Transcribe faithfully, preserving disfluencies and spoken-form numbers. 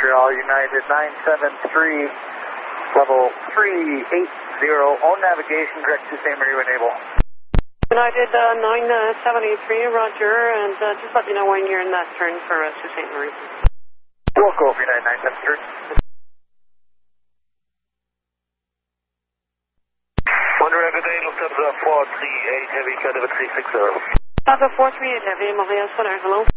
Montreal, United nine seven three, level three eight zero, on navigation, direct to Saint Marie when able. United uh, nine seventy-three, roger, and uh, just let me know when you're in that turn for uh, Sault Ste. Marie. We'll go for United nine seven three. Wonder Rapids eight, Lufthansa four three eight, heavy, Canada three six zero. Papa four three eight, heavy, Montreal Center, hello.